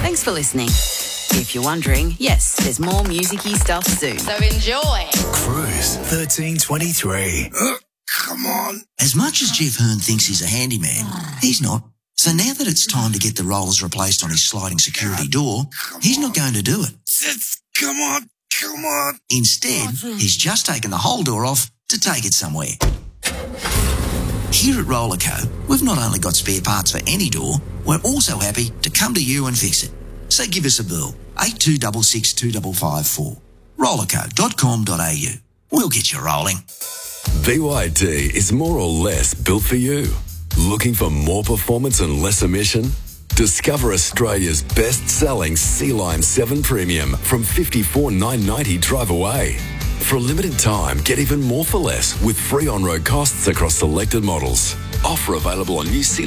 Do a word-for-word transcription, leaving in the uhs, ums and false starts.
Thanks for listening. If you're wondering, yes, there's more music-y stuff soon. So enjoy. Cruise thirteen twenty-three. Uh, come on. As much as Jeff Hearn thinks he's a handyman, he's not. So now that it's time to get the rollers replaced on his sliding security door, he's not going to do it. Come on, come on. Instead, he's just taken the whole door off to take it somewhere. Here at Rollerco, we've not only got spare parts for any door, we're also happy to come to you and fix it. So give us a bill, eight two six six two five five four. rollerco dot com dot a u. We'll get you rolling. B Y D is more or less built for you. Looking for more performance and less emission? Discover Australia's best-selling Sea-Line seven Premium from fifty-four thousand nine hundred ninety dollars drive away. For a limited time, get even more for less with free on-road costs across selected models. Offer available on new Sea